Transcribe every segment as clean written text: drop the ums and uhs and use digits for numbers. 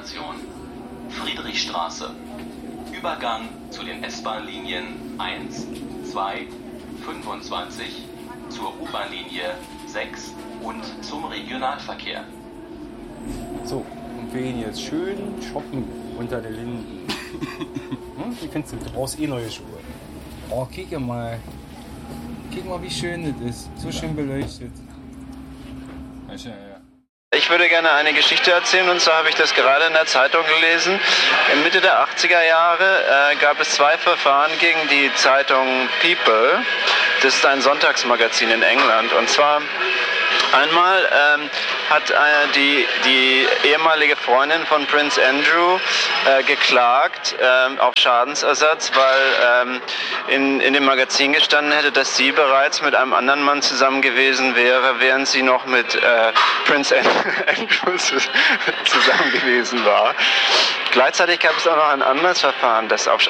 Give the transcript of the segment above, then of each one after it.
Endstation Friedrichstraße. Übergang zu den S-Bahn-Linien 1, 2, 25, zur U-Bahn-Linie 6 und zum Regionalverkehr. So, und wir gehen jetzt schön shoppen unter den Linden. Wie findest du? Du brauchst eh neue Schuhe. Oh, guck mal. Guck mal, wie schön das ist. So schön beleuchtet. Ja. Ich würde gerne eine Geschichte erzählen, und zwar habe ich das gerade in der Zeitung gelesen. In Mitte der 80er Jahre gab es 2 Verfahren gegen die Zeitung People. Das ist ein Sonntagsmagazin in England. Und zwar einmal hat die ehemalige Freundin von Prince Andrew geklagt auf Schadensersatz, weil in dem Magazin gestanden hätte, dass sie bereits mit einem anderen Mann zusammen gewesen wäre, während sie noch mit Prince Andrew zusammen gewesen war. Gleichzeitig gab es auch noch ein anderes Verfahren, das auf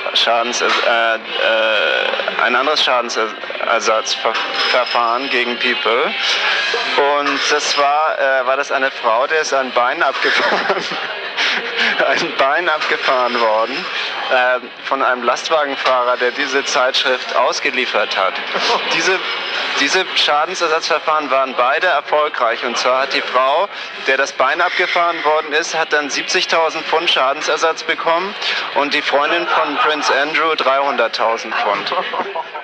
ein anderes Schadensersatzverfahren gegen People. Und das war das eine Frau, der ist ein Bein abgefahren worden von einem Lastwagenfahrer, der diese Zeitschrift ausgeliefert hat. Diese Schadensersatzverfahren waren beide erfolgreich. Und zwar hat die Frau, der das Bein abgefahren worden ist, hat dann 70.000 Pfund Schadensersatz bekommen und die Freundin von Prince Andrew 300.000 Pfund.